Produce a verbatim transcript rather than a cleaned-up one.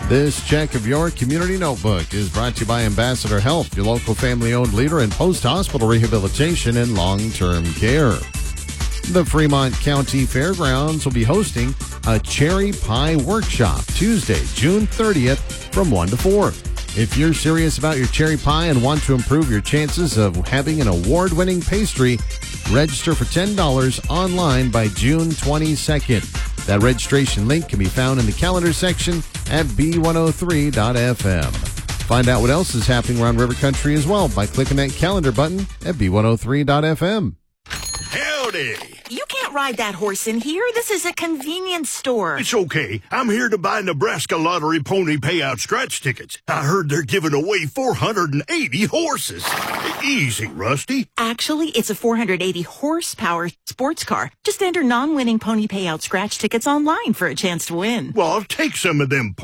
This check of your community notebook is brought to you by Ambassador Health, your local family-owned leader in post-hospital rehabilitation and long-term care. The Fremont County Fairgrounds will be hosting a cherry pie workshop Tuesday, June thirtieth from one to four. If you're serious about your cherry pie and want to improve your chances of having an award-winning pastry, register for ten dollars online by June twenty-second. That registration link can be found in the calendar section at B one oh three dot F M. Find out what else is happening around River Country as well by clicking that calendar button at B one oh three dot F M. Howdy! You can't ride that horse in here. This is a convenience store. It's okay. I'm here to buy Nebraska Lottery Pony Payout scratch tickets. I heard they're giving away four hundred eighty horses. Easy, Rusty. Actually, it's a four hundred eighty horsepower sports car. Just enter non-winning pony payout scratch tickets online for a chance to win. Well, I'll take some of them